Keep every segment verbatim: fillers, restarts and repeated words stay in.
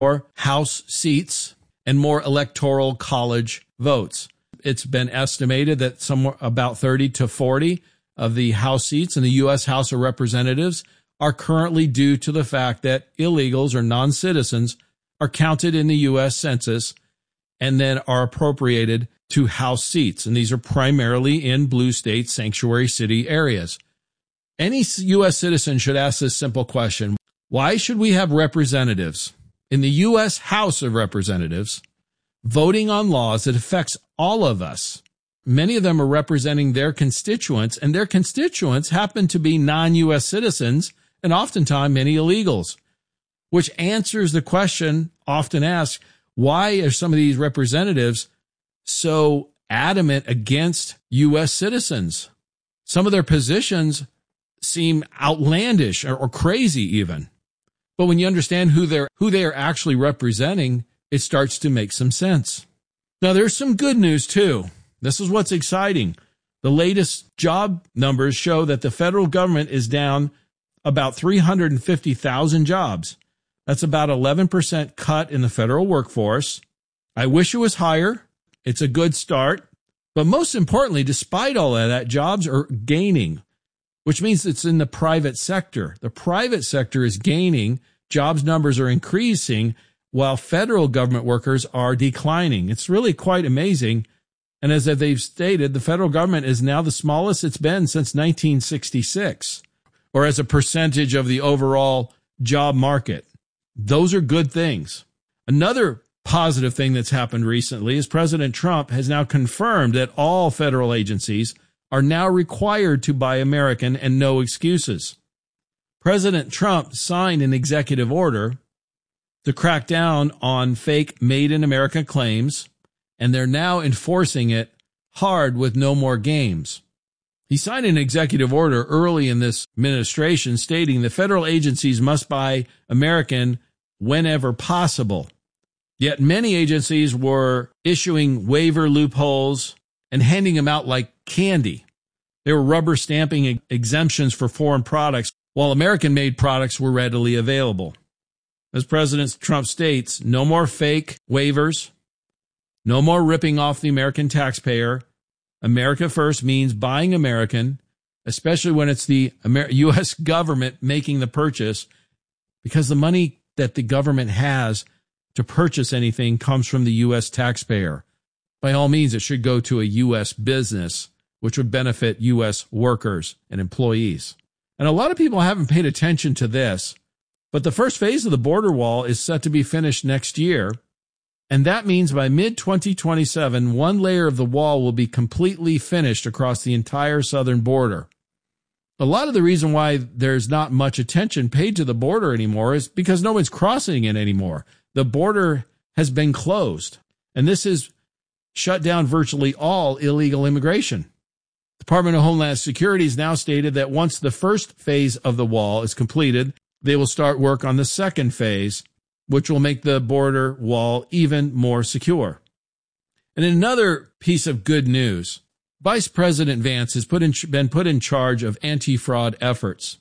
more House seats and more electoral college votes. It's been estimated that somewhere about thirty to forty of the House seats in the U S House of Representatives are currently due to the fact that illegals or non-citizens are counted in the U S Census and then are appropriated to House seats. And these are primarily in blue state sanctuary city areas. Any U S citizen should ask this simple question: why should we have representatives in the U S House of Representatives voting on laws that affects all of us? Many of them are representing their constituents, and their constituents happen to be non-U S citizens and oftentimes many illegals, which answers the question often asked: why are some of these representatives so adamant against U S citizens? Some of their positions seem outlandish or, or crazy even. But when you understand who they're who they are actually representing, it starts to make some sense. Now, there's some good news too. This is what's exciting. The latest job numbers show that the federal government is down about three hundred fifty thousand jobs. That's about eleven percent cut in the federal workforce. I wish it was higher. It's a good start. But most importantly, despite all of that, jobs are gaining, which means it's in the private sector. The private sector is gaining. Jobs numbers are increasing while federal government workers are declining. It's really quite amazing. And as they've stated, the federal government is now the smallest it's been since nineteen sixty-six, or as a percentage of the overall job market. Those are good things. Another positive thing that's happened recently is President Trump has now confirmed that all federal agencies are now required to buy American and no excuses. President Trump signed an executive order to crack down on fake Made in America claims, and they're now enforcing it hard with no more games. He signed an executive order early in this administration stating that federal agencies must buy American whenever possible. Yet many agencies were issuing waiver loopholes and handing them out like candy. They were rubber stamping exemptions for foreign products while American-made products were readily available. As President Trump states, no more fake waivers, no more ripping off the American taxpayer. America first means buying American, especially when it's the U S government making the purchase, because the money that the government has to purchase anything comes from the U S taxpayer. By all means, it should go to a U S business, which would benefit U S workers and employees. And a lot of people haven't paid attention to this, but the first phase of the border wall is set to be finished next year. And that means by mid twenty twenty-seven, one layer of the wall will be completely finished across the entire southern border. A lot of the reason why there's not much attention paid to the border anymore is because no one's crossing it anymore. The border has been closed, and this has shut down virtually all illegal immigration. The Department of Homeland Security has now stated that once the first phase of the wall is completed, they will start work on the second phase, which will make the border wall even more secure. And another piece of good news, Vice President Vance has put in, been put in charge of anti-fraud efforts,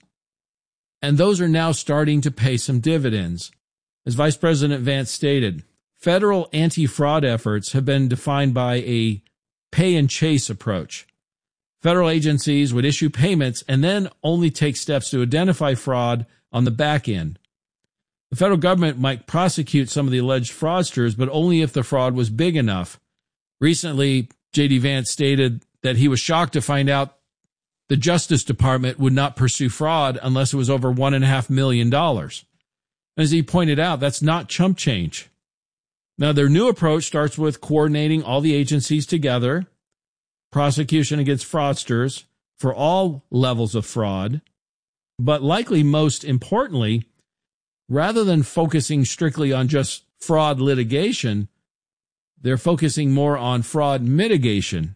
and those are now starting to pay some dividends. As Vice President Vance stated, federal anti-fraud efforts have been defined by a pay-and-chase approach. Federal agencies would issue payments and then only take steps to identify fraud on the back end. The federal government might prosecute some of the alleged fraudsters, but only if the fraud was big enough. Recently, J D. Vance stated that he was shocked to find out the Justice Department would not pursue fraud unless it was over one and a half million dollars. As he pointed out, that's not chump change. Now, their new approach starts with coordinating all the agencies together, prosecution against fraudsters for all levels of fraud, but likely most importantly, rather than focusing strictly on just fraud litigation, they're focusing more on fraud mitigation,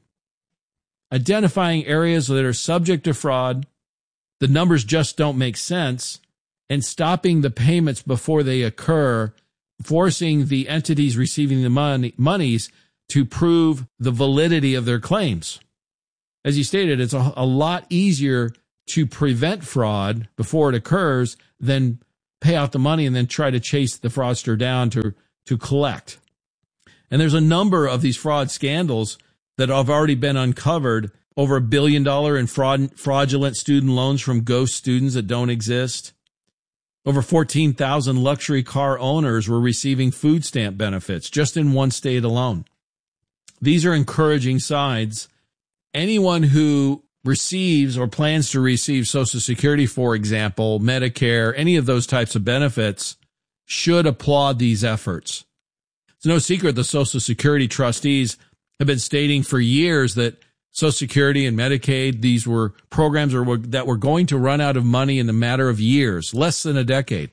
identifying areas that are subject to fraud, the numbers just don't make sense, and stopping the payments before they occur, forcing the entities receiving the money, monies to prove the validity of their claims. As you stated, it's a, a lot easier to prevent fraud before it occurs than pay out the money and then try to chase the fraudster down to, to collect. And there's a number of these fraud scandals that have already been uncovered. Over a billion dollar in fraud, fraudulent student loans from ghost students that don't exist. Over fourteen thousand luxury car owners were receiving food stamp benefits just in one state alone. These are encouraging signs. Anyone who receives or plans to receive Social Security, for example, Medicare, any of those types of benefits, should applaud these efforts. It's no secret the Social Security trustees have been stating for years that Social Security and Medicaid, these were programs that were going to run out of money in a matter of years, less than a decade.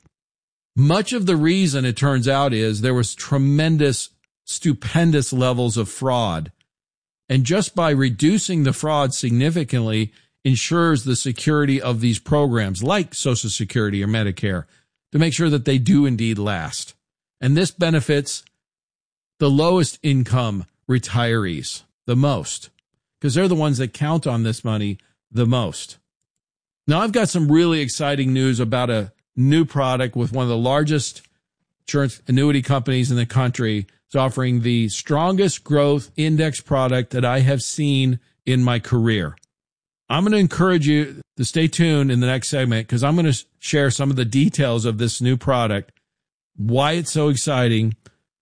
Much of the reason, it turns out, is there was tremendous, stupendous levels of fraud. And just by reducing the fraud significantly ensures the security of these programs like Social Security or Medicare to make sure that they do indeed last. And this benefits the lowest income retirees the most, because they're the ones that count on this money the most. Now, I've got some really exciting news about a new product with one of the largest insurance annuity companies in the country. It's offering the strongest growth index product that I have seen in my career. I'm going to encourage you to stay tuned in the next segment because I'm going to share some of the details of this new product, why it's so exciting,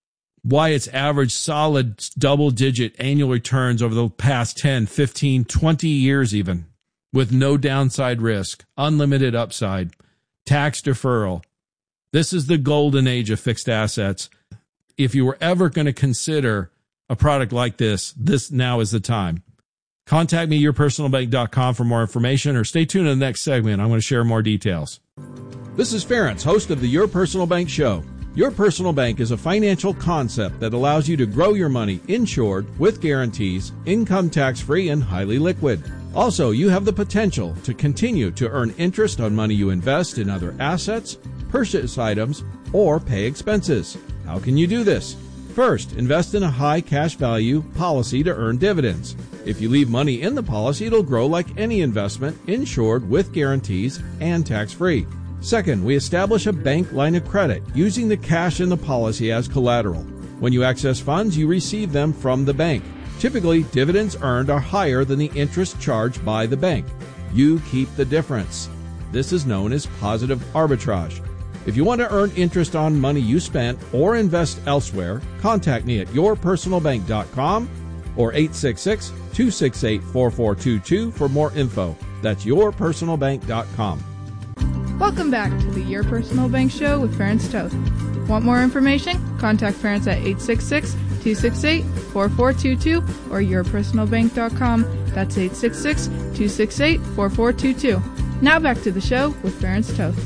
why it's averaged solid double-digit annual returns over the past ten, fifteen, twenty years even, with no downside risk, unlimited upside, tax deferral. This is the golden age of fixed assets. If you were ever going to consider a product like this, this now is the time. Contact me, your personal bank dot com, for more information, or stay tuned in the next segment. I'm going to share more details. This is Ference, host of the Your Personal Bank Show. Your Personal Bank is a financial concept that allows you to grow your money insured with guarantees, income tax-free, and highly liquid. Also, you have the potential to continue to earn interest on money you invest in other assets, purchase items, or pay expenses. How can you do this? First, invest in a high cash value policy to earn dividends. If you leave money in the policy, it'll grow like any investment, insured with guarantees and tax-free. Second, we establish a bank line of credit using the cash in the policy as collateral. When you access funds, you receive them from the bank. Typically, dividends earned are higher than the interest charged by the bank. You keep the difference. This is known as positive arbitrage. If you want to earn interest on money you spent or invest elsewhere, contact me at your personal bank dot com or eight six six, two six eight, four four two two for more info. That's your personal bank dot com. Welcome back to the Your Personal Bank Show with Ference Toth. Want more information? Contact Ference at eight six six, two six eight, four four two two or your personal bank dot com. That's eight six six, two six eight, four four two two. Now back to the show with Ference Toth.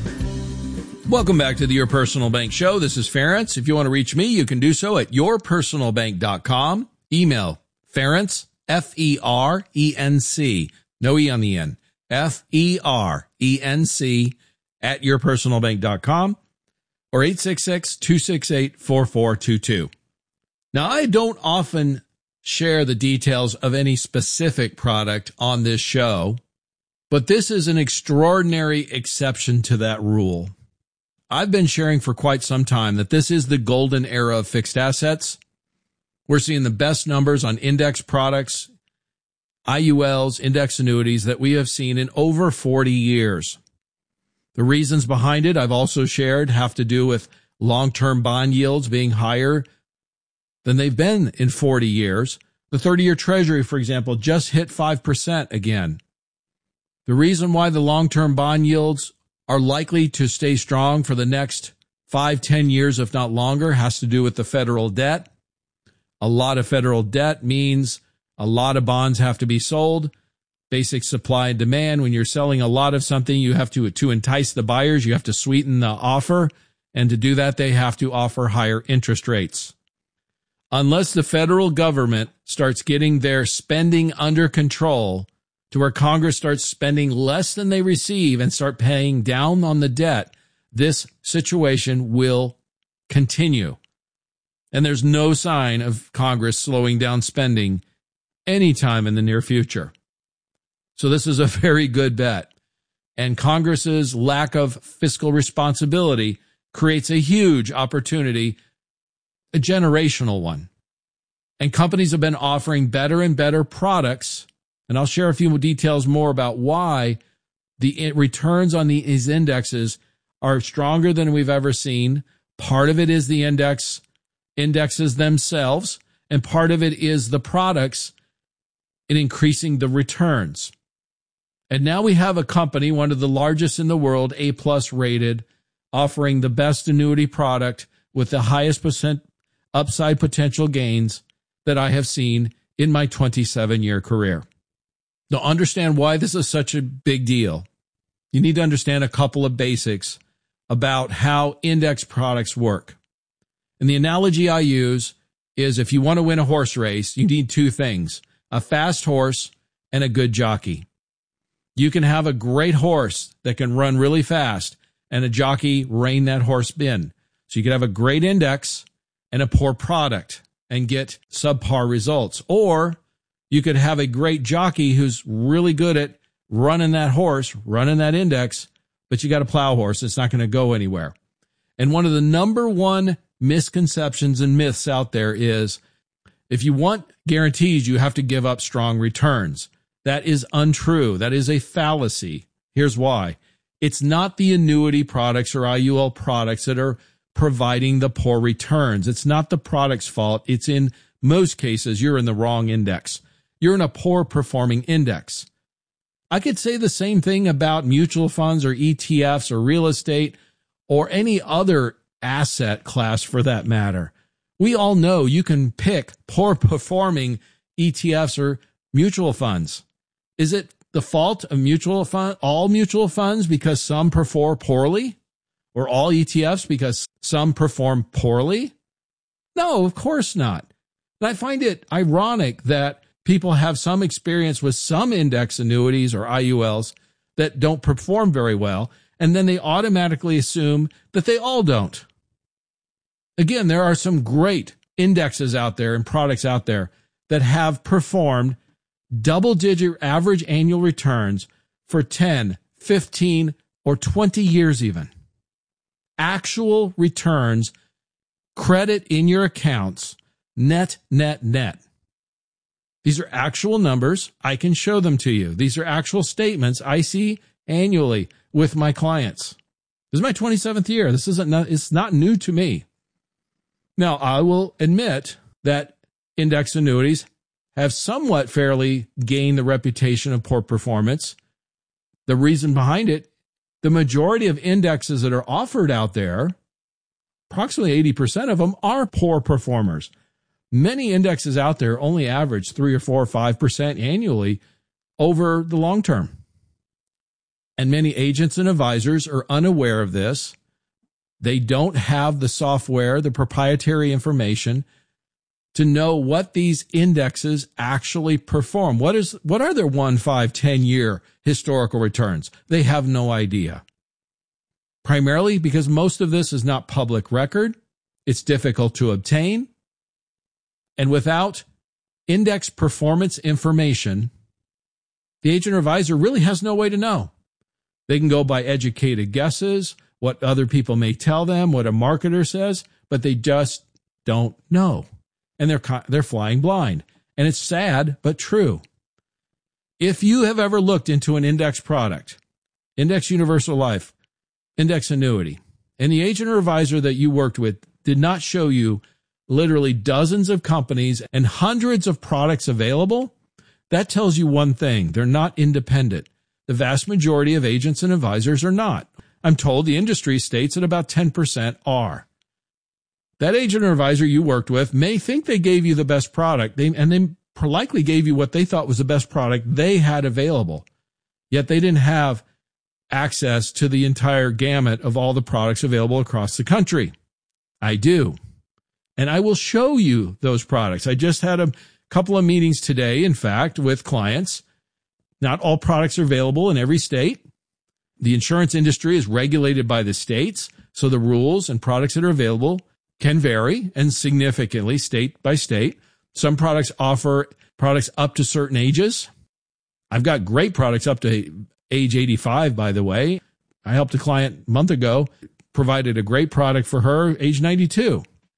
Welcome back to the Your Personal Bank Show. This is Ference. If you want to reach me, you can do so at your personal bank dot com. Email Ference, F E R E N C, no E on the end, F E R E N C, at your personal bank dot com or eight six six, two six eight, four four two two. Now, I don't often share the details of any specific product on this show, but this is an extraordinary exception to that rule. I've been sharing for quite some time that this is the golden era of fixed assets. We're seeing the best numbers on index products, I U Ls, index annuities that we have seen in over forty years. The reasons behind it, I've also shared, have to do with long-term bond yields being higher than they've been in forty years. The thirty-year Treasury, for example, just hit five percent again. The reason why the long-term bond yields are likely to stay strong for the next five, ten years, if not longer, has to do with the federal debt. A lot of federal debt means a lot of bonds have to be sold. Basic supply and demand. When you're selling a lot of something, you have to, to entice the buyers, you have to sweeten the offer. And to do that, they have to offer higher interest rates. Unless the federal government starts getting their spending under control to where Congress starts spending less than they receive and start paying down on the debt, this situation will continue. And there's no sign of Congress slowing down spending anytime in the near future. So this is a very good bet. and Congress's lack of fiscal responsibility creates a huge opportunity, a generational one. And companies have been offering better and better products, and I'll share a few details more about why the returns on these indexes are stronger than we've ever seen. Part of it is the index indexes themselves, and part of it is the products in increasing the returns. And now we have a company, one of the largest in the world, A-plus rated, offering the best annuity product with the highest percent upside potential gains that I have seen in my twenty-seven-year career. Now, understand why this is such a big deal. You need to understand a couple of basics about how index products work. And the analogy I use is if you want to win a horse race, you need two things, a fast horse and a good jockey. You can have a great horse that can run really fast and a jockey rein that horse in. So you can have a great index and a poor product and get subpar results. Or you could have a great jockey who's really good at running that horse, running that index, but you got a plow horse. It's not going to go anywhere. And one of the number one misconceptions and myths out there is if you want guarantees, you have to give up strong returns. That is untrue. That is a fallacy. Here's why. It's not the annuity products or I U L products that are providing the poor returns. It's not the product's fault. It's in most cases, you're in the wrong index. You're in a poor performing index. I could say the same thing about mutual funds or E T Fs or real estate or any other asset class for that matter. We all know you can pick poor performing E T Fs or mutual funds. Is it the fault of mutual fund, all mutual funds because some perform poorly? Or all E T Fs because some perform poorly? No, of course not. And I find it ironic that people have some experience with some index annuities or I U Ls that don't perform very well, and then they automatically assume that they all don't. Again, there are some great indexes out there and products out there that have performed double-digit average annual returns for ten, fifteen, or twenty years even. Actual returns, credit in your accounts, net, net, net. These are actual numbers. I can show them to you. These are actual statements I see annually with my clients. This is my twenty-seventh year. This isn't, it's not new to me. Now, I will admit that index annuities have somewhat fairly gained the reputation of poor performance. The reason behind it, the majority of indexes that are offered out there, approximately eighty percent of them are poor performers. Many indexes out there only average three or four or five percent annually over the long term. And many agents and advisors are unaware of this. They don't have the software, the proprietary information to know what these indexes actually perform. What is, what are their one, five, ten year historical returns? They have no idea. Primarily because most of this is not public record. It's difficult to obtain. And without index performance information, the agent or advisor really has no way to know. They can go by educated guesses, what other people may tell them, what a marketer says, but they just don't know. And they're they're flying blind. And it's sad, but true. If you have ever looked into an index product, Index Universal Life, index annuity, and the agent or advisor that you worked with did not show you literally dozens of companies and hundreds of products available, that tells you one thing. They're not independent. The vast majority of agents and advisors are not. I'm told the industry states that about ten percent are. That agent or advisor you worked with may think they gave you the best product, they, and they likely gave you what they thought was the best product they had available, yet they didn't have access to the entire gamut of all the products available across the country. I do. And I will show you those products. I just had a couple of meetings today, in fact, with clients. Not all products are available in every state. The insurance industry is regulated by the states, so the rules and products that are available can vary and significantly state by state. Some products offer products up to certain ages. I've got great products up to age eighty-five, by the way. I helped a client a month ago, provided a great product for her, age ninety-two.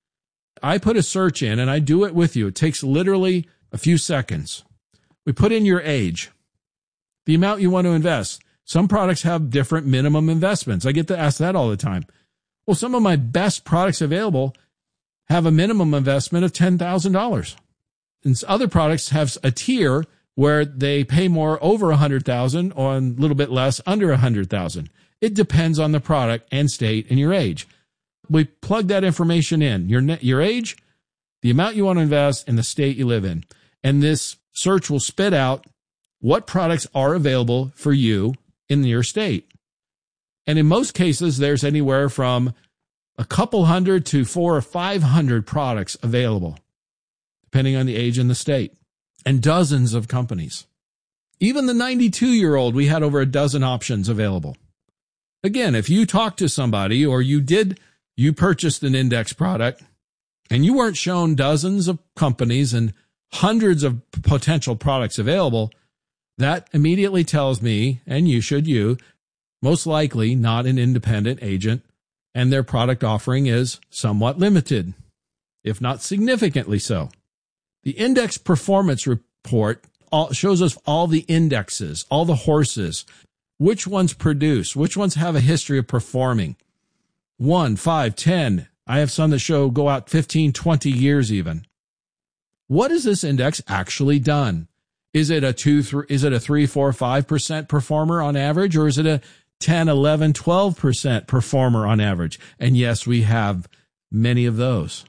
I put a search in, and I do it with you. It takes literally a few seconds. We put in your age, the amount you want to invest. Some products have different minimum investments. I get to ask that all the time. Well, some of my best products available have a minimum investment of ten thousand dollars. And other products have a tier where they pay more over one hundred thousand dollars or a little bit less under one hundred thousand dollars. It depends on the product and state and your age. We plug that information in, your your age, the amount you want to invest, and the state you live in. And this search will spit out what products are available for you in your state. And in most cases, there's anywhere from a couple hundred to four or five hundred products available, depending on the age and the state, and dozens of companies. Even the ninety-two-year-old, we had over a dozen options available. Again, if you talk to somebody or you did, you purchased an index product and you weren't shown dozens of companies and hundreds of potential products available, that immediately tells me, and you should you, most likely not an independent agent, and their product offering is somewhat limited, if not significantly so. The Index Performance Report shows us all the indexes, all the horses, which ones produce, which ones have a history of performing. One, five, ten. I have some that show go out fifteen, twenty years even. What has this index actually done? Is it a two, three, is it a three, four, five percent performer on average, or is it a ten, eleven, twelve percent performer on average? And yes, we have many of those.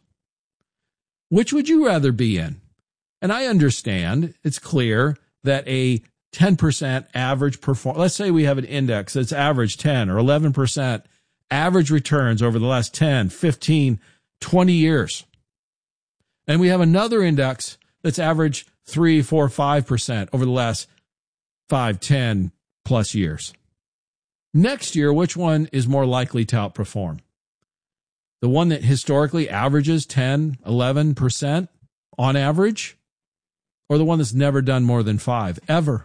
Which would you rather be in? And I understand, it's clear that a ten percent average perform, let's say we have an index that's average ten or eleven percent average returns over the last ten, fifteen, twenty years. And we have another index that's average three, four, five percent over the last five, ten plus years. Next year, which one is more likely to outperform? The one that historically averages ten, eleven percent on average, or the one that's never done more than five, ever?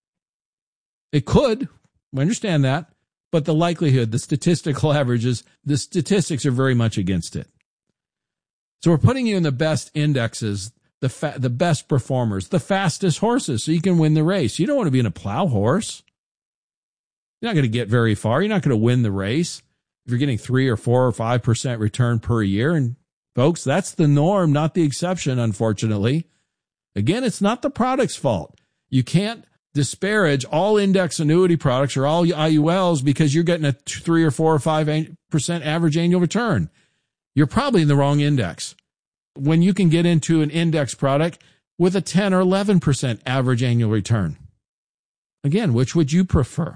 It could, we understand that, but the likelihood, the statistical averages, the statistics are very much against it. So we're putting you in the best indexes, the fa- the best performers, the fastest horses, so you can win the race. You don't want to be in a plow horse. You're not going to get very far. You're not going to win the race if you're getting three or four or five percent return per year. And folks, that's the norm, not the exception, unfortunately. Again, it's not the product's fault. You can't disparage all index annuity products or all I U Ls because you're getting a three or four or five percent average annual return. You're probably in the wrong index. When you can get into an index product with a ten or eleven percent average annual return. Again, which would you prefer?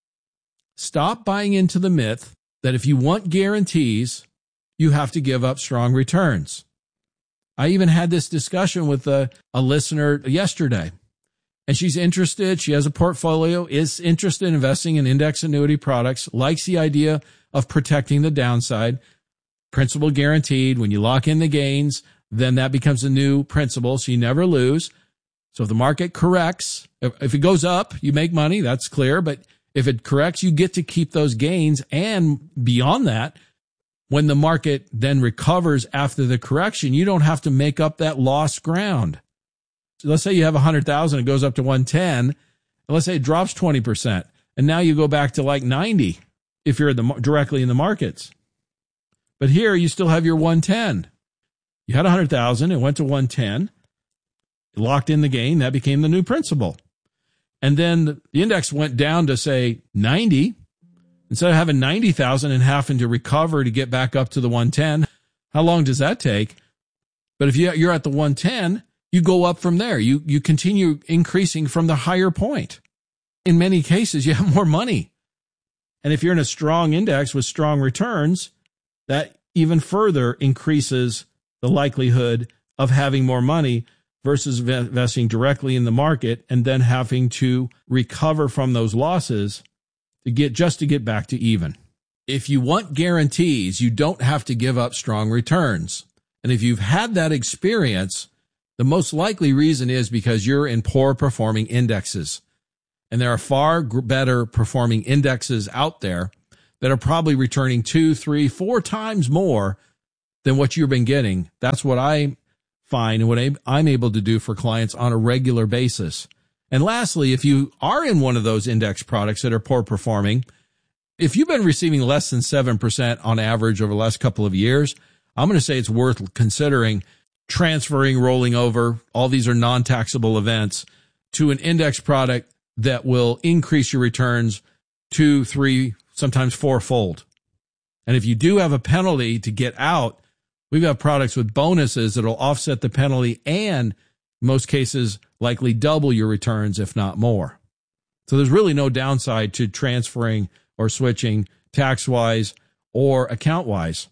Stop buying into the myth that if you want guarantees, you have to give up strong returns. I even had this discussion with a, a listener yesterday, and she's interested. She has a portfolio, is interested in investing in index annuity products, likes the idea of protecting the downside, principal guaranteed. When you lock in the gains, then that becomes a new principal, so you never lose. So if the market corrects, if, if it goes up, you make money, that's clear, but if it corrects, you get to keep those gains. And beyond that, when the market then recovers after the correction, you don't have to make up that lost ground. So let's say you have one hundred thousand, it goes up to one ten, and let's say it drops twenty percent, and now you go back to like ninety if you're in the, directly in the markets. But here you still have your one ten. You had one hundred thousand, it went to one ten, it locked in the gain, that became the new principal. And then the index went down to, say, ninety. Instead of having ninety thousand and having to recover to get back up to the one ten, how long does that take? But if you're at the one ten, you go up from there. You, you continue increasing from the higher point. In many cases, you have more money. And if you're in a strong index with strong returns, that even further increases the likelihood of having more money versus investing directly in the market and then having to recover from those losses to get just to get back to even. If you want guarantees, you don't have to give up strong returns. And if you've had that experience, the most likely reason is because you're in poor performing indexes. And there are far better performing indexes out there that are probably returning two, three, four times more than what you've been getting. That's what I find and what I'm able to do for clients on a regular basis. And lastly, if you are in one of those index products that are poor performing, if you've been receiving less than seven percent on average over the last couple of years, I'm going to say it's worth considering transferring, rolling over. All these are non-taxable events to an index product that will increase your returns two, three, sometimes fourfold. And if you do have a penalty to get out, we've got products with bonuses that will offset the penalty and, in most cases, likely double your returns, if not more. So there's really no downside to transferring or switching tax-wise or account-wise.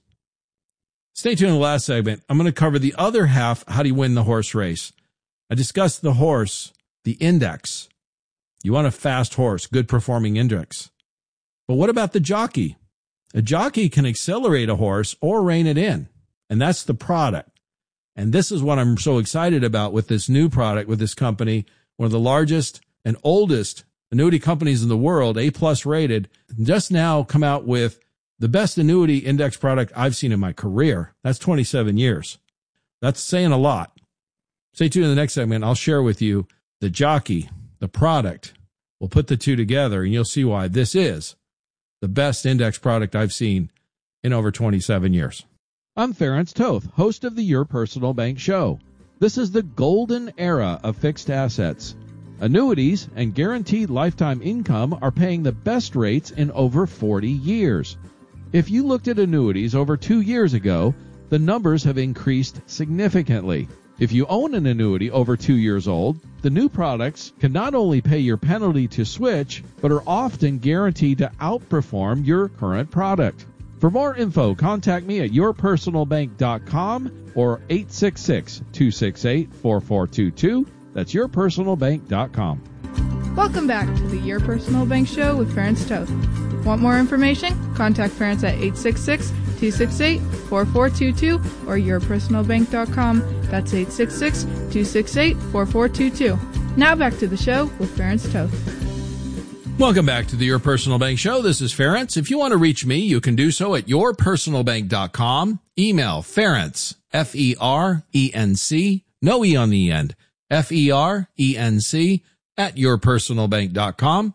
Stay tuned in the last segment. I'm going to cover the other half, how do you win the horse race. I discussed the horse, the index. You want a fast horse, good performing index. But what about the jockey? A jockey can accelerate a horse or rein it in, and that's the product. And this is what I'm so excited about with this new product, with this company, one of the largest and oldest annuity companies in the world, A-plus rated, just now come out with the best annuity index product I've seen in my career. That's twenty-seven years. That's saying a lot. Stay tuned in the next segment. I'll share with you the jockey, the product. We'll put the two together, and you'll see why this is the best index product I've seen in over twenty-seven years. I'm Ference Toth, host of the Your Personal Bank Show. This is the golden era of fixed assets. Annuities and guaranteed lifetime income are paying the best rates in over forty years. If you looked at annuities over two years ago, the numbers have increased significantly. If you own an annuity over two years old, the new products can not only pay your penalty to switch, but are often guaranteed to outperform your current product. For more info, contact me at your personal bank dot com or eight six six, two six eight, four four two two. That's your personal bank dot com. Welcome back to the Your Personal Bank Show with Ference Toth. Want more information? Contact Ference at eight six six, two six eight, four four two two or your personal bank dot com. That's eight six six, two six eight, four four two two. Now back to the show with Ference Toth. Welcome back to the Your Personal Bank Show. This is Ference. If you want to reach me, you can do so at your personal bank dot com. Email Ference, F E R E N C, no E on the end, F E R E N C, at your personal bank dot com.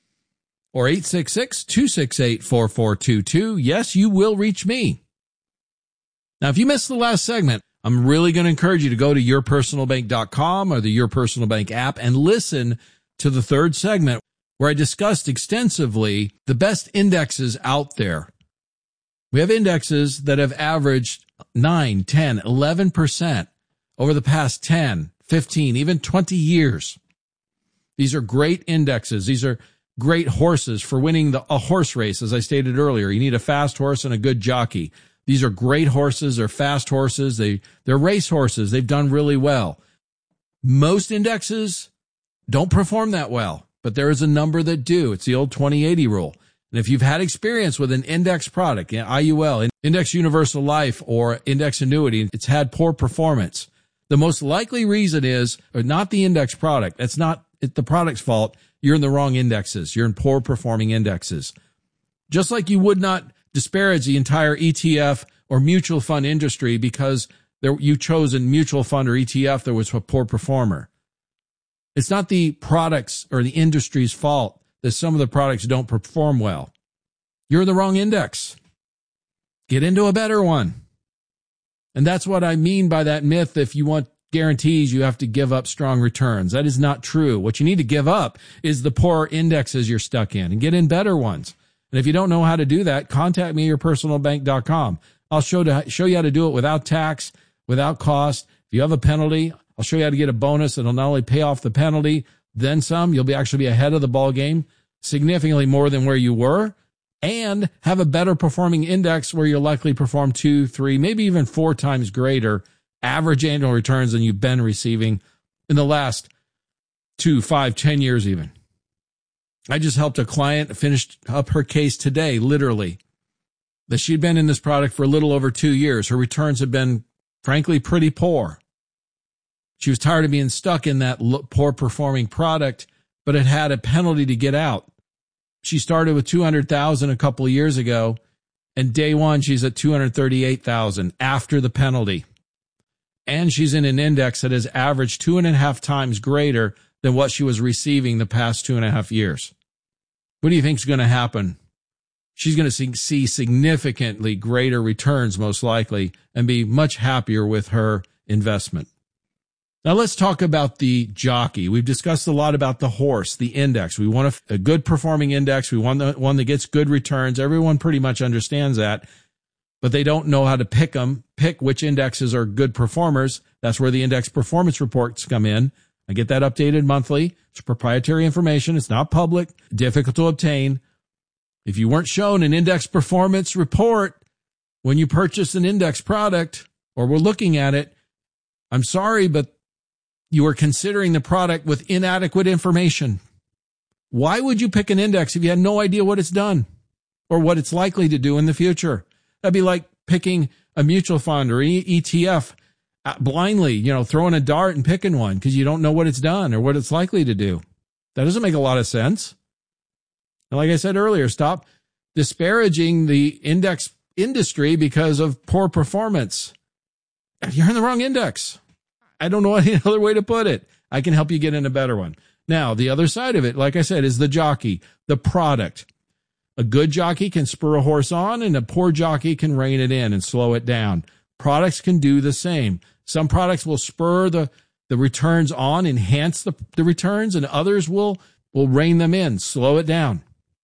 Or eight six six, two six eight, four four two two. Yes, you will reach me. Now, if you missed the last segment, I'm really going to encourage you to go to your personal bank dot com or the Your Personal Bank app and listen to the third segment where I discussed extensively the best indexes out there. We have indexes that have averaged nine, ten, eleven percent over the past ten, fifteen, even twenty years. These are great indexes. These are great horses for winning the, a horse race. As I stated earlier, you need a fast horse and a good jockey. These are great horses. They're fast horses. They, they're race horses. They've done really well. Most indexes don't perform that well, but there is a number that do. It's the old twenty eighty rule. And if you've had experience with an index product, I U L, Index Universal Life, or Index Annuity, it's had poor performance. The most likely reason is or not the index product. That's not the product's fault. You're in the wrong indexes. You're in poor performing indexes. Just like you would not disparage the entire E T F or mutual fund industry because there, you chose a mutual fund or E T F that was a poor performer. It's not the products or the industry's fault that some of the products don't perform well. You're in the wrong index. Get into a better one. And that's what I mean by that myth. If you want guarantees, you have to give up strong returns. That is not true. What you need to give up is the poor indexes you're stuck in and get in better ones. And if you don't know how to do that, contact me at your personal bank dot com. I'll show, to, show you how to do it without tax, without cost. If you have a penalty, I'll show you how to get a bonus that'll not only pay off the penalty, then some. You'll be actually be ahead of the ball game, significantly more than where you were, and have a better performing index where you'll likely perform two, three, maybe even four times greater average annual returns than you've been receiving in the last two, five, ten years even. I just helped a client finish up her case today, literally, that she'd been in this product for a little over two years. Her returns had been, frankly, pretty poor. She was tired of being stuck in that poor performing product but it had a penalty to get out. She started with two hundred thousand a couple of years ago, and day one, she's at two hundred thirty-eight thousand after the penalty. And she's in an index that has averaged two and a half times greater than what she was receiving the past two and a half years. What do you think is going to happen? She's going to see, see significantly greater returns, most likely, and be much happier with her investment. Now let's talk about the jockey. We've discussed a lot about the horse, the index. We want a, a good performing index. We want the one that gets good returns. Everyone pretty much understands that, but they don't know how to pick them, pick which indexes are good performers. That's where the index performance reports come in. I get that updated monthly. It's proprietary information. It's not public, difficult to obtain. If you weren't shown an index performance report when you purchased an index product or were looking at it, I'm sorry, but you are considering the product with inadequate information. Why would you pick an index if you had no idea what it's done or what it's likely to do in the future? That'd be like picking a mutual fund or E T F blindly, you know, throwing a dart and picking one because you don't know what it's done or what it's likely to do. That doesn't make a lot of sense. And like I said earlier, stop disparaging the index industry because of poor performance. You're in the wrong index. I don't know any other way to put it. I can help you get in a better one. Now, the other side of it, like I said, is the jockey, the product. A good jockey can spur a horse on, and a poor jockey can rein it in and slow it down. Products can do the same. Some products will spur the, the returns on, enhance the, the returns, and others will, will rein them in, slow it down.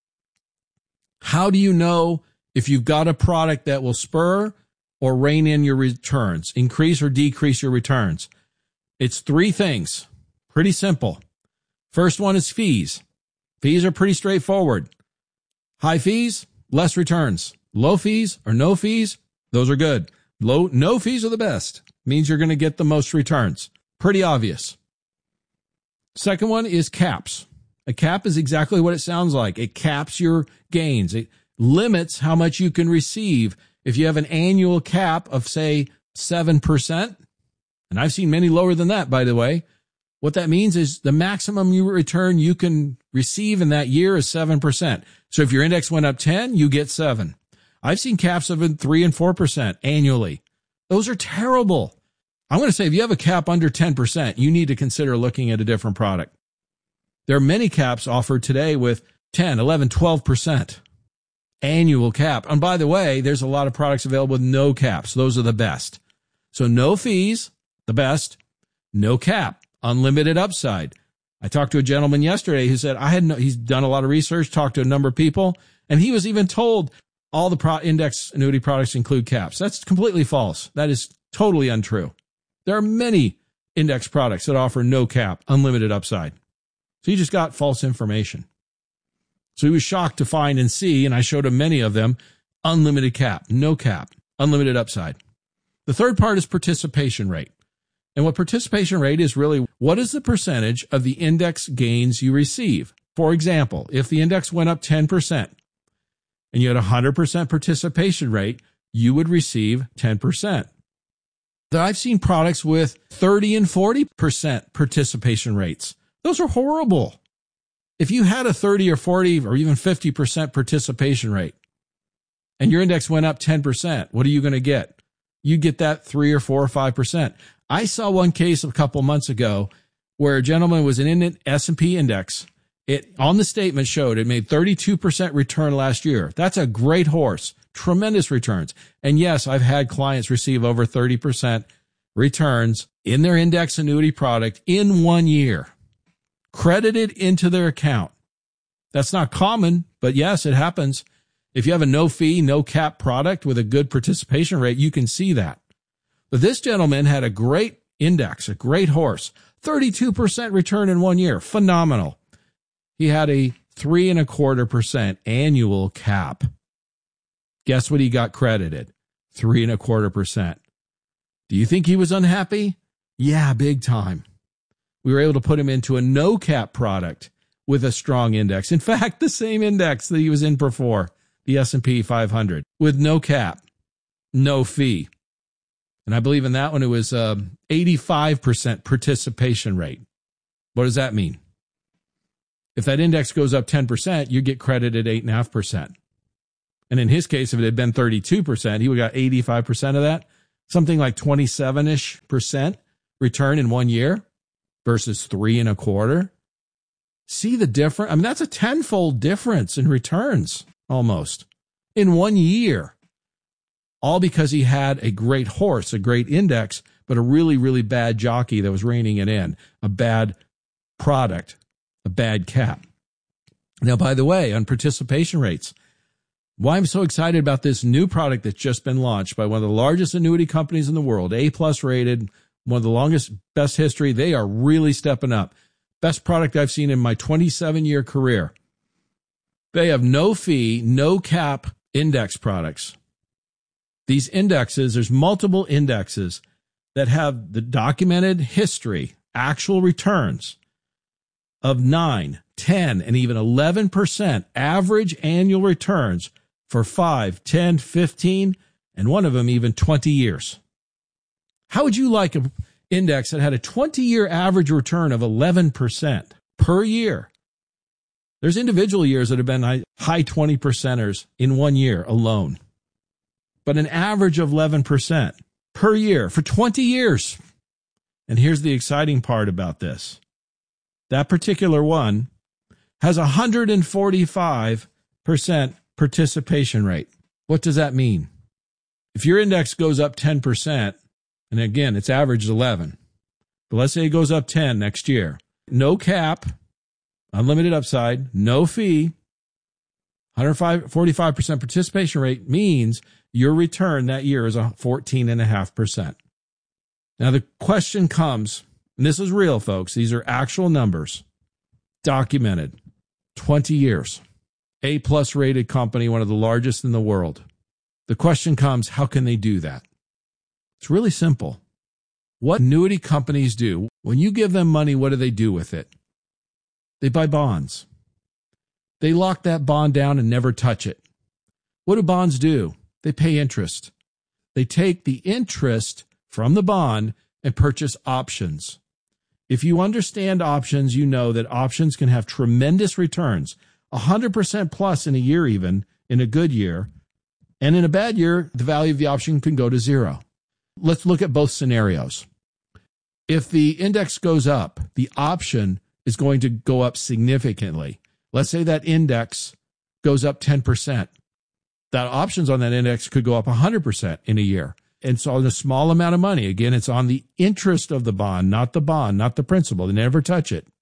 How do you know if you've got a product that will spur or rein in your returns, increase or decrease your returns? It's three things. Pretty simple. First one is fees. Fees are pretty straightforward. High fees, less returns. Low fees or no fees, those are good. Low, no fees are the best. Means you're going to get the most returns. Pretty obvious. Second one is caps. A cap is exactly what it sounds like. It caps your gains. It limits how much you can receive. If you have an annual cap of, say, seven percent, and I've seen many lower than that, by the way, what that means is the maximum you return you can receive in that year is seven percent. So if your index went up ten, you get seven. I've seen caps of three and four percent annually. Those are terrible. I'm going to say if you have a cap under ten percent, you need to consider looking at a different product. There are many caps offered today with ten, eleven, twelve percent annual cap. And by the way, there's a lot of products available with no caps. Those are the best. So no fees, the best, no cap, unlimited upside. I talked to a gentleman yesterday who said I had no, he's done a lot of research, talked to a number of people, and he was even told all the pro- index annuity products include caps. That's completely false. That is totally untrue. There are many index products that offer no cap, unlimited upside. So he just got false information. So he was shocked to find and see, and I showed him many of them, unlimited cap, no cap, unlimited upside. The third part is participation rate. And what participation rate is really, what is the percentage of the index gains you receive? For example, if the index went up ten percent and you had a one hundred percent participation rate, you would receive ten percent. I've seen products with thirty and forty percent participation rates. Those are horrible. If you had a thirty or forty or even fifty percent participation rate and your index went up ten percent, what are you going to get? You get that three or four or five percent. I saw one case a couple months ago where a gentleman was in an S and P index. It on the statement showed it made thirty-two percent return last year. That's a great horse, tremendous returns. And yes, I've had clients receive over thirty percent returns in their index annuity product in one year, credited into their account. That's not common, but yes, it happens. If you have a no fee, no cap product with a good participation rate, you can see that. But this gentleman had a great index, a great horse, thirty-two percent return in one year. Phenomenal. He had a three and a quarter percent annual cap. Guess what he got credited? Three and a quarter percent. Do you think he was unhappy? Yeah, big time. We were able to put him into a no cap product with a strong index. In fact, the same index that he was in before, the S and P five hundred, with no cap, no fee. And I believe in that one, it was um, eighty-five percent participation rate. What does that mean? If that index goes up ten percent, you get credited eight point five percent. And in his case, if it had been thirty-two percent, he would have got eighty-five percent of that, something like twenty-seven-ish percent return in one year versus three and a quarter. See the difference? I mean, that's a tenfold difference in returns almost in one year. All because he had a great horse, a great index, but a really, really bad jockey that was reining it in, a bad product, a bad cap. Now, by the way, on participation rates, why I'm so excited about this new product that's just been launched by one of the largest annuity companies in the world, A-plus rated, one of the longest, best history. They are really stepping up. Best product I've seen in my twenty-seven-year career. They have no fee, no cap index products. These indexes, there's multiple indexes that have the documented history, actual returns of nine, ten, and even eleven percent average annual returns for five, ten, fifteen, and one of them even twenty years. How would you like an index that had a twenty-year average return of eleven percent per year? There's individual years that have been high twenty percenters in one year alone, but an average of eleven percent per year for twenty years. And here's the exciting part about this. That particular one has a one hundred forty-five percent participation rate. What does that mean? If your index goes up ten percent, and again, its average is eleven, but let's say it goes up ten next year, no cap, unlimited upside, no fee, one hundred forty-five percent participation rate means your return that year is a fourteen point five percent. Now the question comes, and this is real, folks. These are actual numbers, documented, twenty years, A-plus rated company, one of the largest in the world. The question comes, how can they do that? It's really simple. What annuity companies do, when you give them money, what do they do with it? They buy bonds. They lock that bond down and never touch it. What do bonds do? They pay interest. They take the interest from the bond and purchase options. If you understand options, you know that options can have tremendous returns, one hundred percent plus in a year even, in a good year. And in a bad year, the value of the option can go to zero. Let's look at both scenarios. If the index goes up, the option is going to go up significantly. Let's say that index goes up ten percent. That options on that index could go up one hundred percent in a year. And so on a small amount of money, again, it's on the interest of the bond, not the bond, not the principal. They never touch it.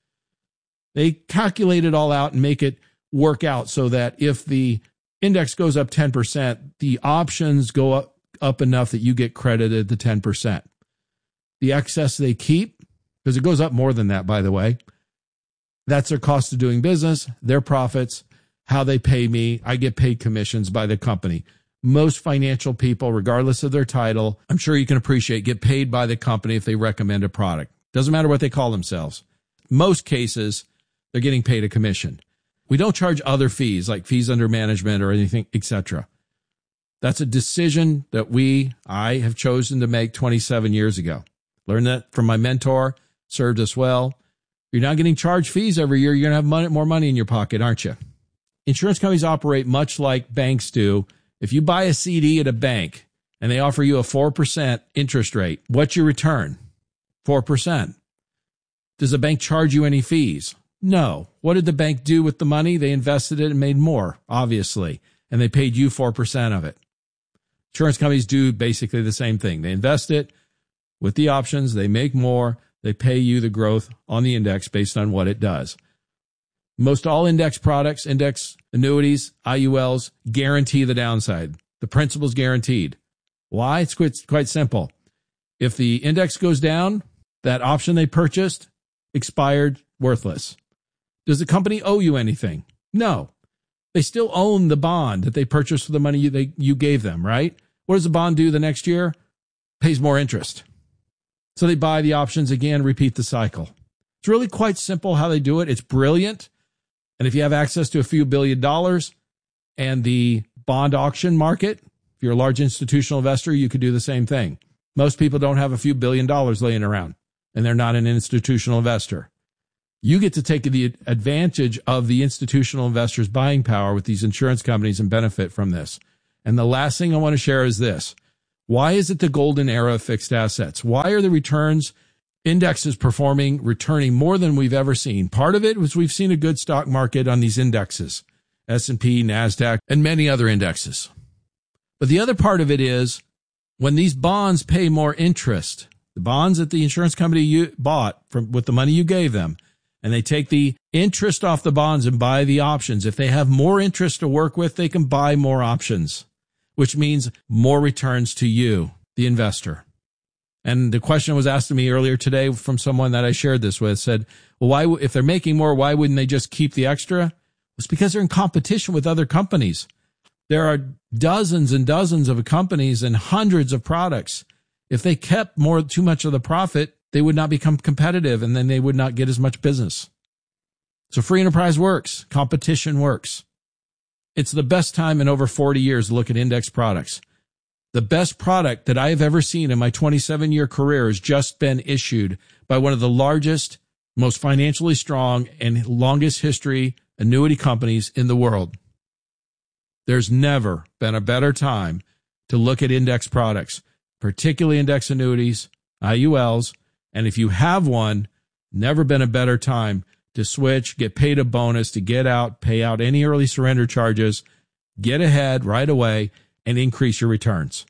They calculate it all out and make it work out so that if the index goes up ten percent, the options go up, up enough that you get credited the ten percent. The excess they keep, because it goes up more than that, by the way, that's their cost of doing business, their profits, how they pay me. I get paid commissions by the company. Most financial people, regardless of their title, I'm sure you can appreciate, get paid by the company if they recommend a product. Doesn't matter what they call themselves. Most cases, they're getting paid a commission. We don't charge other fees, like fees under management or anything, et cetera. That's a decision that we, I have chosen to make twenty-seven years ago. Learned that from my mentor, served us well. You're not getting charged fees every year. You're going to have money, more money in your pocket, aren't you? Insurance companies operate much like banks do. If you buy a C D at a bank and they offer you a four percent interest rate, what's your return? four percent. Does the bank charge you any fees? No. What did the bank do with the money? They invested it and made more, obviously, and they paid you four percent of it. Insurance companies do basically the same thing. They invest it with the options. They make more. They pay you the growth on the index based on what it does. Most all index products, index annuities, I U Ls, guarantee the downside. The principal's guaranteed. Why? It's quite, quite simple. If the index goes down, that option they purchased, expired, worthless. Does the company owe you anything? No. They still own the bond that they purchased for the money you, they, you gave them, right? What does the bond do the next year? Pays more interest. So they buy the options again, repeat the cycle. It's really quite simple how they do it. It's brilliant. And if you have access to a few billion dollars and the bond auction market, if you're a large institutional investor, you could do the same thing. Most people don't have a few billion dollars laying around, and they're not an institutional investor. You get to take the advantage of the institutional investors' buying power with these insurance companies and benefit from this. And the last thing I want to share is this. Why is it the golden era of fixed assets? Why are the returns indexes performing, returning more than we've ever seen? Part of it was we've seen a good stock market on these indexes, S and P, NASDAQ, and many other indexes. But the other part of it is when these bonds pay more interest, the bonds that the insurance company you bought from with the money you gave them, and they take the interest off the bonds and buy the options. If they have more interest to work with, they can buy more options, which means more returns to you, the investor. And the question was asked to me earlier today from someone that I shared this with said, well, why, if they're making more, why wouldn't they just keep the extra? It's because they're in competition with other companies. There are dozens and dozens of companies and hundreds of products. If they kept more, too much of the profit, they would not become competitive, and then they would not get as much business. So free enterprise works. Competition works. It's the best time in over forty years to look at index products. The best product that I have ever seen in my twenty-seven year career has just been issued by one of the largest, most financially strong, and longest history annuity companies in the world. There's never been a better time to look at index products, particularly index annuities, I U Ls. And if you have one, never been a better time to switch, get paid a bonus, to get out, pay out any early surrender charges, get ahead right away, and increase your returns.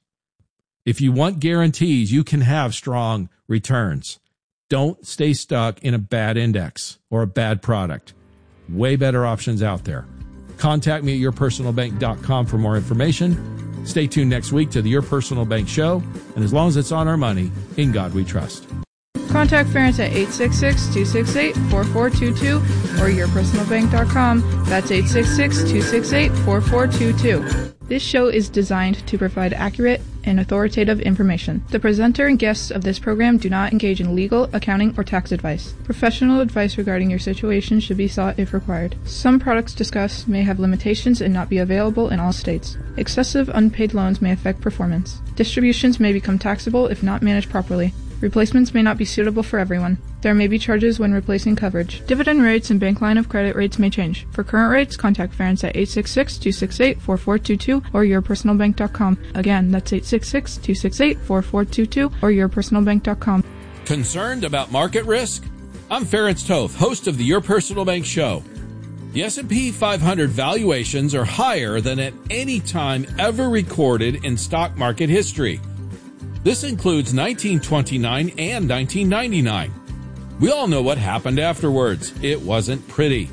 If you want guarantees, you can have strong returns. Don't stay stuck in a bad index or a bad product. Way better options out there. Contact me at your personal bank dot com for more information. Stay tuned next week to the Your Personal Bank Show. And as long as it's on our money, in God we trust. Contact Ference at eight six six, two six eight, four four two two or your personal bank dot com. That's eight six six, two six eight, four four two two. This show is designed to provide accurate and authoritative information. The presenter and guests of this program do not engage in legal, accounting, or tax advice. Professional advice regarding your situation should be sought if required. Some products discussed may have limitations and not be available in all states. Excessive unpaid loans may affect performance. Distributions may become taxable if not managed properly. Replacements may not be suitable for everyone. There may be charges when replacing coverage. Dividend rates and bank line of credit rates may change. For current rates, contact Ference at eight six six, two six eight, four four two two or your personal bank dot com. Again, that's eight six six, two six eight, four four two two or your personal bank dot com. Concerned about market risk? I'm Ference Toth, host of the Your Personal Bank Show. The S and P five hundred valuations are higher than at any time ever recorded in stock market history. This includes nineteen twenty-nine and nineteen ninety-nine. We all know what happened afterwards. It wasn't pretty.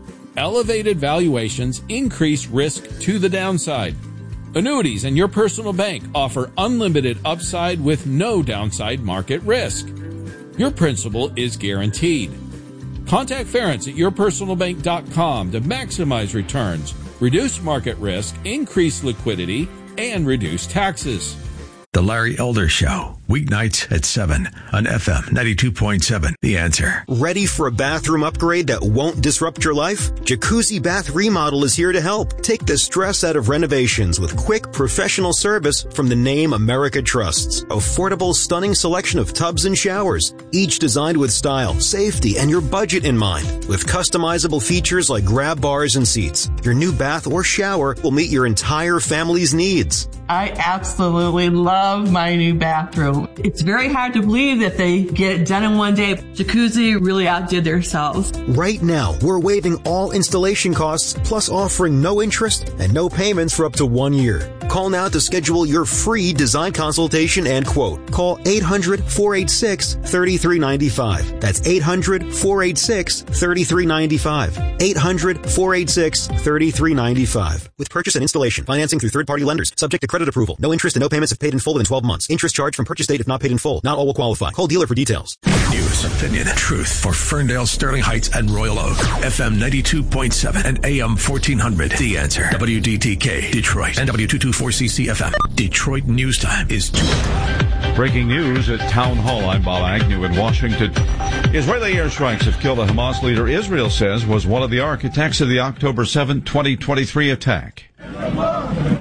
Elevated valuations increase risk to the downside. Annuities and Your Personal Bank offer unlimited upside with no downside market risk. Your principal is guaranteed. Contact Ference at your personal bank dot com to maximize returns, reduce market risk, increase liquidity, and reduce taxes. The Larry Elder Show, weeknights at seven on F M ninety-two point seven. The Answer. Ready for a bathroom upgrade that won't disrupt your life? Jacuzzi Bath Remodel is here to help. Take the stress out of renovations with quick, professional service from the name America trusts. Affordable, stunning selection of tubs and showers, each designed with style, safety, and your budget in mind. With customizable features like grab bars and seats, your new bath or shower will meet your entire family's needs. I absolutely love my new bathroom. It's very hard to believe that they get it done in one day. Jacuzzi really outdid themselves. Right now, we're waiving all installation costs, plus offering no interest and no payments for up to one year. Call now to schedule your free design consultation and quote. Call eight hundred, four eight six, three three nine five. That's eight hundred, four eight six, three three nine five. eight hundred, four eight six, three three nine five. With purchase and installation, financing through third-party lenders, subject to credit approval. No interest and no payments if paid in full within twelve months. Interest charged from purchase date if not paid in full. Not all will qualify. Call dealer for details. News, opinion, truth for Ferndale, Sterling Heights, and Royal Oak. F M ninety-two point seven and A M fourteen hundred. The Answer. W D T K, Detroit, and W two twenty-four C C F M. Detroit News Time is two. Breaking news at Town Hall. I'm Bob Agnew in Washington. Israeli airstrikes have killed a Hamas leader Israel says was one of the architects of the October seventh, twenty twenty-three attack.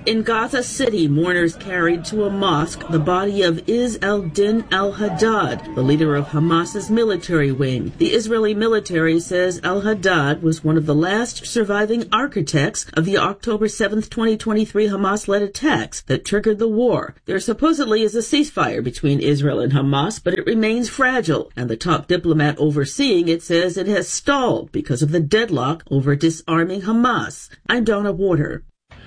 In Gaza City, mourners carried to a mosque the body of Izz al-Din al-Haddad, the leader of Hamas's military wing. The Israeli military says al-Haddad was one of the last surviving architects of the October seventh, twenty twenty-three Hamas-led attacks that triggered the war. There supposedly is a ceasefire between Israel and Hamas, but it remains fragile, and the top diplomat overseeing it says it has stalled because of the deadlock over disarming Hamas. I'm Donna Warder.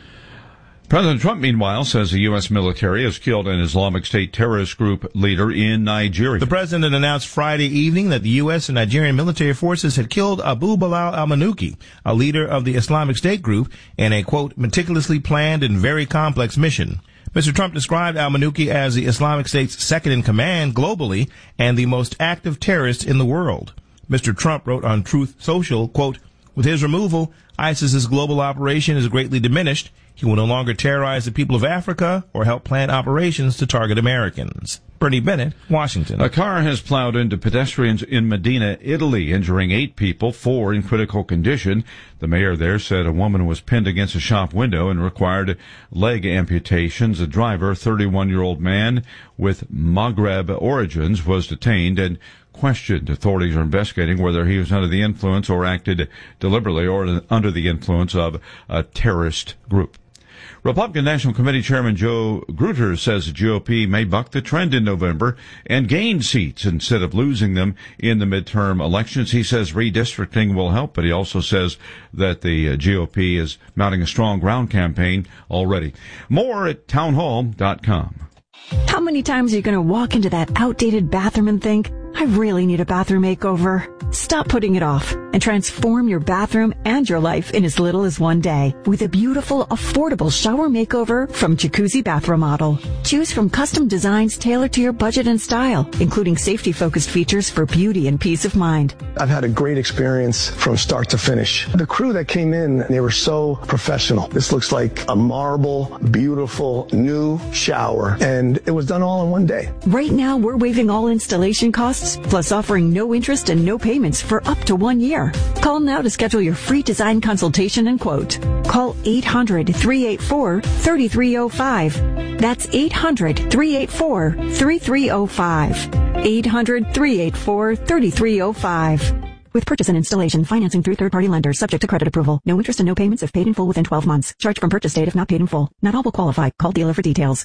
President Trump, meanwhile, says the U S military has killed an Islamic State terrorist group leader in Nigeria. The president announced Friday evening that the U S and Nigerian military forces had killed Abu Bilal al-Manuki, a leader of the Islamic State group, in a, quote, meticulously planned and very complex mission. Mister Trump described al-Manuki as the Islamic State's second in command globally and the most active terrorist in the world. Mister Trump wrote on Truth Social, quote, with his removal, ISIS's global operation is greatly diminished. He will no longer terrorize the people of Africa or help plan operations to target Americans. Bernie Bennett, Washington. A car has plowed into pedestrians in Medina, Italy, injuring eight people, four in critical condition. The mayor there said a woman was pinned against a shop window and required leg amputations. A driver, thirty-one-year-old man with Maghreb origins, was detained and questioned. Authorities are investigating whether he was under the influence or acted deliberately or under the influence of a terrorist group. Republican National Committee Chairman Joe Grutter says the G O P may buck the trend in November and gain seats instead of losing them in the midterm elections. He says redistricting will help, but he also says that the G O P is mounting a strong ground campaign already. More at townhall dot com. How many times are you going to walk into that outdated bathroom and think, I really need a bathroom makeover? Stop putting it off and transform your bathroom and your life in as little as one day with a beautiful, affordable shower makeover from Jacuzzi Bath Remodel. Choose from custom designs tailored to your budget and style, including safety-focused features for beauty and peace of mind. I've had a great experience from start to finish. The crew that came in, they were so professional. This looks like a marble, beautiful, new shower, and it was done all in one day. Right now, we're waiving all installation costs, plus offering no interest and no payments for up to one year. Call now to schedule your free design consultation and quote. Call eight hundred, three eight four, three three zero five. That's eight hundred, three eight four, three three zero five. eight hundred, three eight four, three three zero five. With purchase and installation, financing through third-party lenders, subject to credit approval. No interest and no payments if paid in full within twelve months. Charge from purchase date if not paid in full. Not all will qualify. Call dealer for details.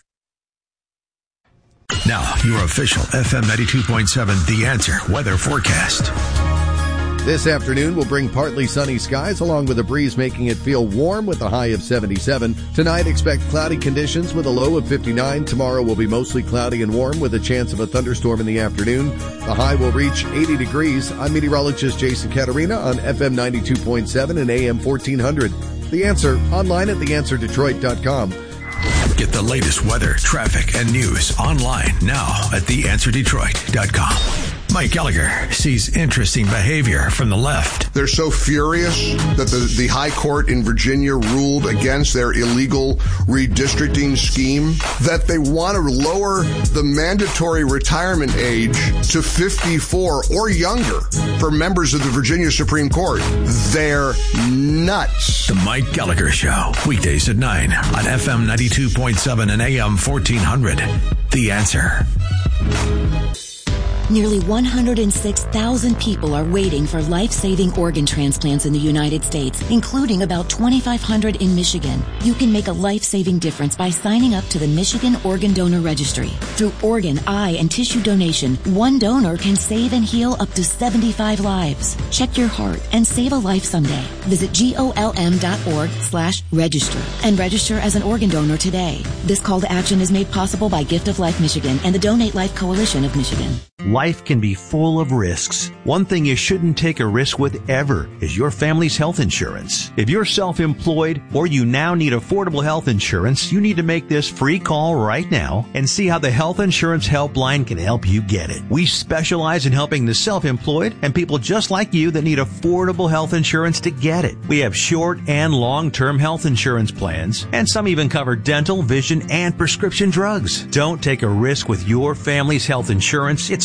Now, your official F M ninety-two point seven The Answer weather forecast. This afternoon will bring partly sunny skies along with a breeze making it feel warm with a high of seventy-seven. Tonight, expect cloudy conditions with a low of fifty-nine. Tomorrow will be mostly cloudy and warm with a chance of a thunderstorm in the afternoon. The high will reach eighty degrees. I'm meteorologist Jason Caterina on F M ninety-two point seven and A M fourteen hundred. The Answer, online at the answer detroit dot com. Get the latest weather, traffic, and news online now at the answer detroit dot com. Mike Gallagher sees interesting behavior from the left. They're so furious that the, the High Court in Virginia ruled against their illegal redistricting scheme that they want to lower the mandatory retirement age to fifty-four or younger for members of the Virginia Supreme Court. They're nuts. The Mike Gallagher Show, weekdays at nine on F M ninety-two point seven and A M fourteen hundred. The Answer. Nearly one hundred six thousand people are waiting for life-saving organ transplants in the United States, including about twenty-five hundred in Michigan. You can make a life-saving difference by signing up to the Michigan Organ Donor Registry. Through organ, eye, and tissue donation, one donor can save and heal up to seventy-five lives. Check your heart and save a life someday. Visit golm.org slash register and register as an organ donor today. This call to action is made possible by Gift of Life Michigan and the Donate Life Coalition of Michigan. Life can be full of risks. One thing you shouldn't take a risk with ever is your family's health insurance. If you're self-employed or you now need affordable health insurance, you need to make this free call right now and see how the Health Insurance Helpline can help you get it. We specialize in helping the self-employed and people just like you that need affordable health insurance to get it. We have short and long-term health insurance plans, and some even cover dental, vision, and prescription drugs. Don't take a risk with your family's health insurance. It's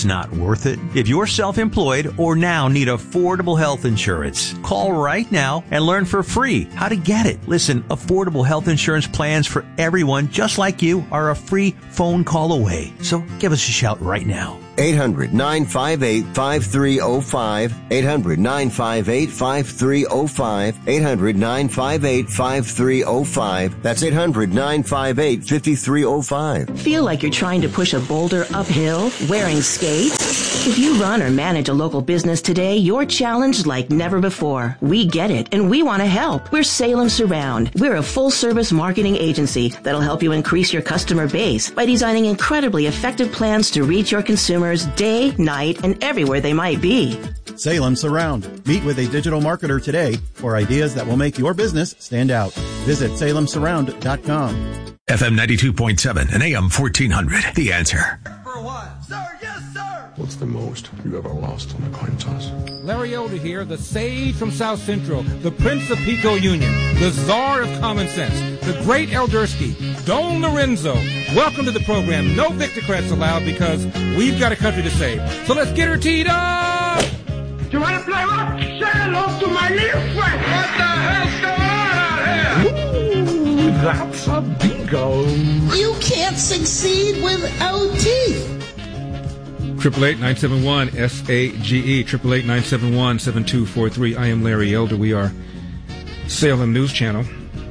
not worth it. If you're self-employed or now need affordable health insurance, call right now and learn for free how to get it. Listen, affordable health insurance plans for everyone just like you are a free phone call away. So give us a shout right now. eight hundred nine five eight five three zero five. eight hundred nine five eight five three zero five. eight hundred nine five eight five three zero five. That's eight hundred nine five eight five three zero five. Feel like you're trying to push a boulder uphill wearing skates? If you run or manage a local business today, you're challenged like never before. We get it, and we want to help. We're Salem Surround. We're a full-service marketing agency that'll help you increase your customer base by designing incredibly effective plans to reach your consumers day, night, and everywhere they might be. Salem Surround. Meet with a digital marketer today for ideas that will make your business stand out. Visit salem surround dot com. F M ninety-two point seven and A M fourteen hundred. The Answer. For a while. Sir, yes, sir. What's the most you ever lost on a coin toss? Larry Elder here, the sage from South Central, the Prince of Pico Union, the czar of common sense, the great Eldersky, Don Lorenzo. Welcome to the program. No Victorcrats allowed because we've got a country to save. So let's get her teed up! You want to play rock? Say hello to my little friend. What the hell's going on out here? Ooh, that's a bingo. You can't succeed without teeth. Triple eight nine seven one S A G E. Triple eight nine seven one seven two four three. I am Larry Elder. We are Salem News Channel.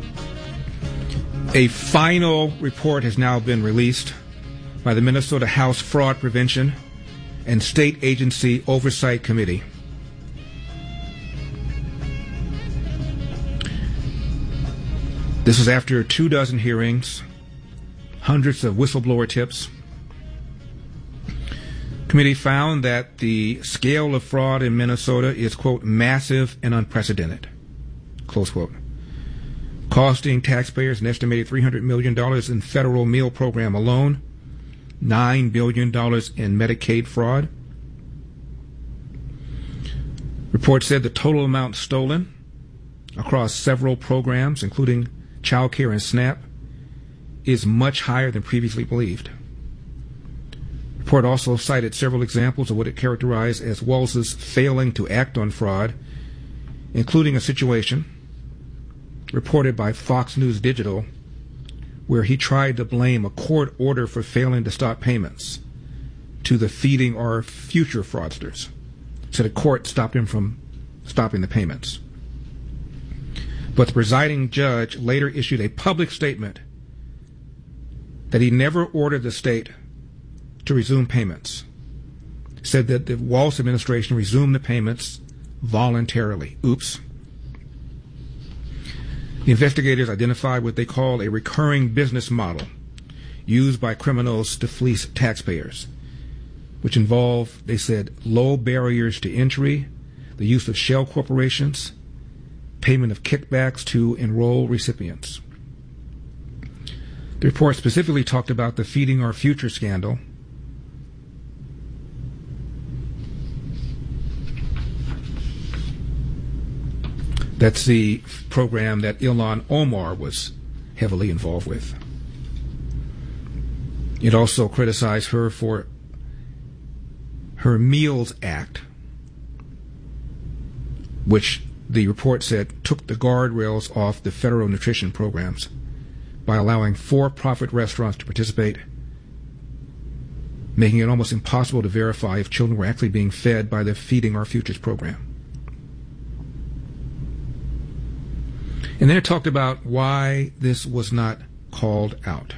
A final report has now been released by the Minnesota House Fraud Prevention and State Agency Oversight Committee. This was after two dozen hearings, hundreds of whistleblower tips. Committee found that the scale of fraud in Minnesota is, quote, massive and unprecedented, close quote, costing taxpayers an estimated three hundred million dollars in federal meal program alone, nine billion dollars in Medicaid fraud. Report said the total amount stolen across several programs, including child care and SNAP, is much higher than previously believed. The report also cited several examples of what it characterized as Walz's failing to act on fraud, including a situation reported by Fox News Digital where he tried to blame a court order for failing to stop payments to the Feeding Our Future fraudsters. So the court stopped him from stopping the payments. But the presiding judge later issued a public statement that he never ordered the state to resume payments. Said that the Walz administration resumed the payments voluntarily. Oops. The investigators identified what they call a recurring business model used by criminals to fleece taxpayers, which involve, they said, low barriers to entry, the use of shell corporations, payment of kickbacks to enroll recipients. The report specifically talked about the Feeding Our Future scandal, that's the program that Ilhan Omar was heavily involved with. It also criticized her for her Meals Act, which the report said took the guardrails off the federal nutrition programs by allowing for-profit restaurants to participate, making it almost impossible to verify if children were actually being fed by the Feeding Our Futures program. And then it talked about why this was not called out.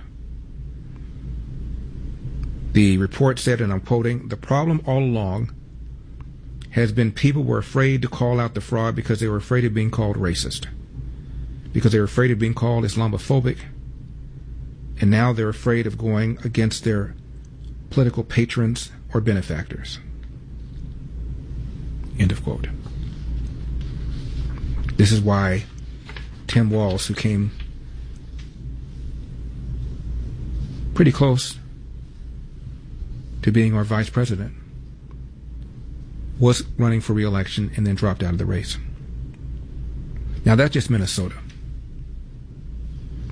The report said, and I'm quoting, "The problem all along has been people were afraid to call out the fraud because they were afraid of being called racist, because they were afraid of being called Islamophobic, and now they're afraid of going against their political patrons or benefactors." End of quote. This is why Tim Walz, who came pretty close to being our vice president, was running for re-election and then dropped out of the race. Now that's just Minnesota.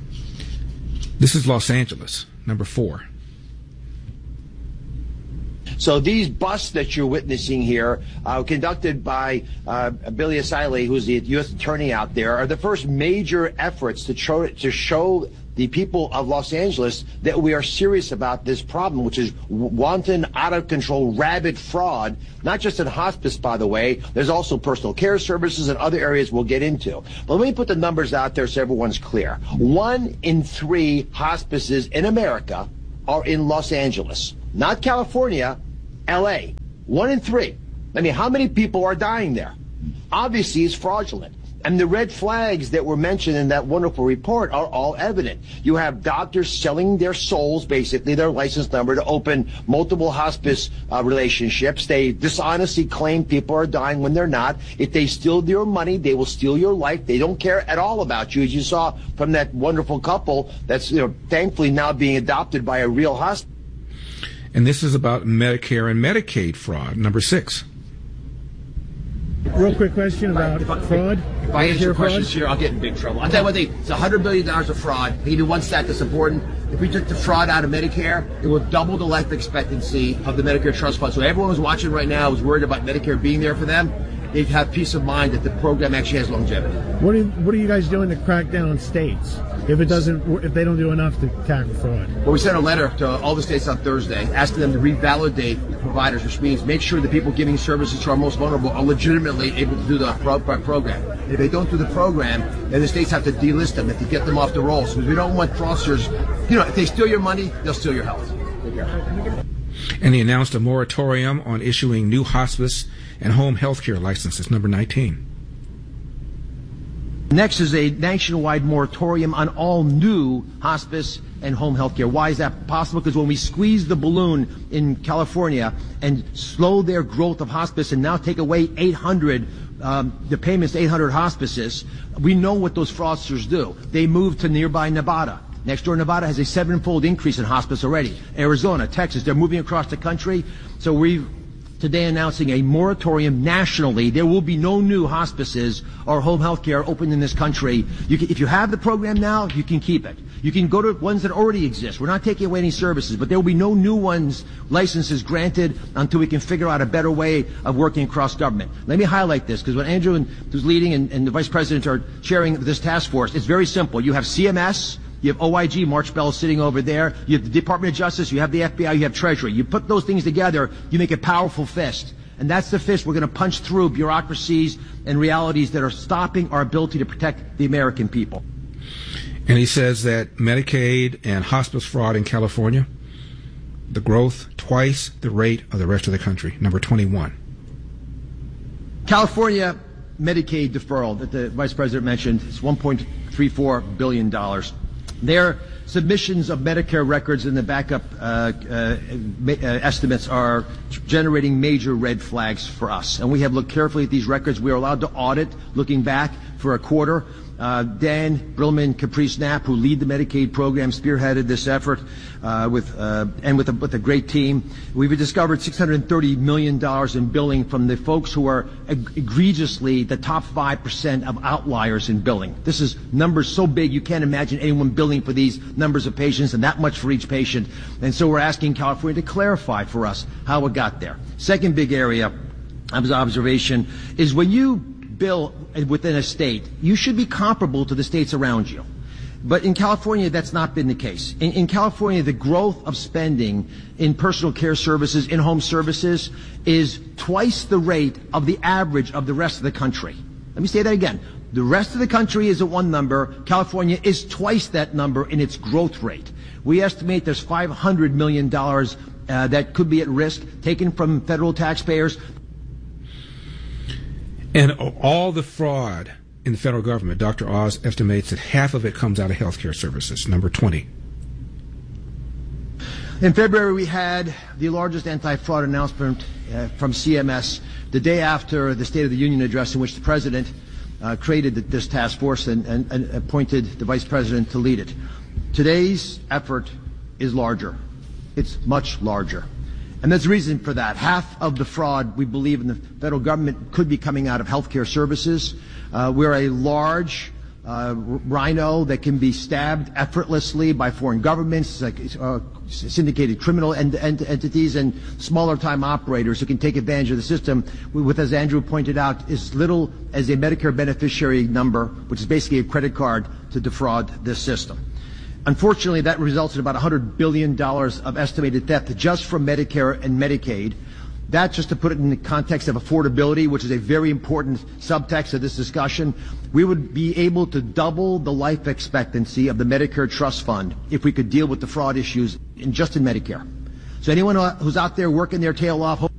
This is Los Angeles, number four. So these busts that you're witnessing here, uh, conducted by uh, Billy Asile, who's the U S attorney out there, are the first major efforts to show, to show the people of Los Angeles that we are serious about this problem, which is wanton, out-of-control, rabid fraud, not just in hospice, by the way. There's also personal care services and other areas we'll get into. But let me put the numbers out there so everyone's clear. One in three hospices in America are in Los Angeles, not California, L A. One in three. I mean, how many people are dying there? Obviously, it's fraudulent. And the red flags that were mentioned in that wonderful report are all evident. You have doctors selling their souls, basically their license number, to open multiple hospice uh, relationships. They dishonestly claim people are dying when they're not. If they steal your money, they will steal your life. They don't care at all about you, as you saw from that wonderful couple that's, you know, thankfully now being adopted by a real hospice. And this is about Medicare and Medicaid fraud, number six. Real quick question about if I, fraud. If I answer your fraud? questions here, I'll get in big trouble. I'll tell you one thing. It's one hundred billion dollars of fraud. I'll give you one stat that's important. If we took the fraud out of Medicare, it will double the life expectancy of the Medicare Trust Fund. So everyone who's watching right now is worried about Medicare being there for them. They'd have peace of mind that the program actually has longevity. What are, what are you guys doing to crack down on states if it doesn't, if they don't do enough to tackle fraud? Well, we sent a letter to all the states on Thursday asking them to revalidate providers, which means make sure the people giving services to our most vulnerable are legitimately able to do the pro- program. If they don't do the program, then the states have to delist them, have to get them off the rolls, because we don't want fraudsters. You know, if they steal your money, they'll steal your health. Take care. And he announced a moratorium on issuing new hospice and home health care licenses, number nineteen. Next is a nationwide moratorium on all new hospice and home health care. Why is that possible? Because when we squeeze the balloon in California and slow their growth of hospice and now take away eight hundred, um, the payments to eight hundred hospices, we know what those fraudsters do. They move to nearby Nevada. Next door, Nevada has a seven-fold increase in hospice already. Arizona, Texas, they're moving across the country. So we're today announcing a moratorium nationally. There will be no new hospices or home health care open in this country. You can, if you have the program now, you can keep it. You can go to ones that already exist. We're not taking away any services, but there will be no new ones, licenses granted until we can figure out a better way of working across government. Let me highlight this, because when Andrew, and, who's leading, and, and the Vice President are chairing this task force, it's very simple. You have C M S, you have O I G, March Bell sitting over there. You have the Department of Justice, you have the F B I, you have Treasury. You put those things together, you make a powerful fist. And that's the fist we're going to punch through bureaucracies and realities that are stopping our ability to protect the American people. And he says that Medicaid and hospice fraud in California, the growth twice the rate of the rest of the country, number twenty-one. California Medicaid deferral that the Vice President mentioned is one point three four billion dollars. Their submissions of Medicare records and the backup uh, uh, uh, estimates are generating major red flags for us. And we have looked carefully at these records. We are allowed to audit, looking back for a quarter. Uh, Dan Brillman, Caprice Knapp, who lead the Medicaid program, spearheaded this effort uh, with uh, and with a, with a great team. We've discovered six hundred thirty million dollars in billing from the folks who are eg- egregiously the top five percent of outliers in billing. This is numbers so big you can't imagine anyone billing for these numbers of patients and that much for each patient. And so we're asking California to clarify for us how it got there. Second big area of observation is when you bill within a state, you should be comparable to the states around you. But in California, that's not been the case. In, in California, the growth of spending in personal care services, in-home services, is twice the rate of the average of the rest of the country. Let me say that again. The rest of the country is at one number. California is twice that number in its growth rate. We estimate there's five hundred million dollars uh, that could be at risk, taken from federal taxpayers. And all the fraud in the federal government, Doctor Oz estimates that half of it comes out of healthcare services, number twenty. In February, we had the largest anti-fraud announcement uh, from C M S the day after the State of the Union address, in which the President uh, created this task force and, and, and appointed the Vice President to lead it. Today's effort is larger. It's much larger. And there's a reason for that. Half of the fraud, we believe, in the federal government could be coming out of healthcare services. Uh, we're a large uh, rhino that can be stabbed effortlessly by foreign governments, like uh, syndicated criminal ent- ent- entities, and smaller time operators who can take advantage of the system with, as Andrew pointed out, as little as a Medicare beneficiary number, which is basically a credit card, to defraud this system. Unfortunately, that results in about one hundred billion dollars of estimated theft just from Medicare and Medicaid. That, just to put it in the context of affordability, which is a very important subtext of this discussion, we would be able to double the life expectancy of the Medicare Trust Fund if we could deal with the fraud issues in just in Medicare. So anyone who's out there working their tail off,